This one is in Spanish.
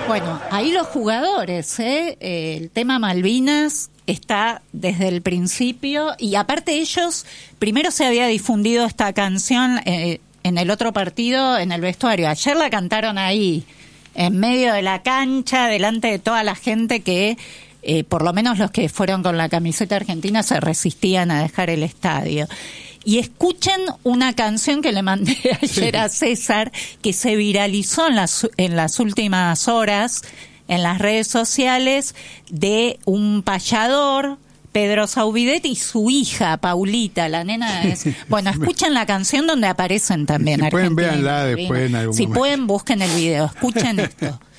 Bueno, ahí los jugadores, el tema Malvinas está desde el principio, y aparte ellos, primero se había difundido esta canción en el otro partido, en el vestuario. Ayer la cantaron ahí, en medio de la cancha, delante de toda la gente que, por lo menos los que fueron con la camiseta argentina, se resistían a dejar el estadio. Y escuchen una canción que le mandé ayer a César, que se viralizó en las últimas horas en las redes sociales, de un payador, Pedro Saubidet, y su hija, Paulita, la nena es... Bueno, escuchen la canción donde aparecen también si Argentina. Pueden, véanla después en algún Si momento. pueden, busquen el video. Escuchen esto.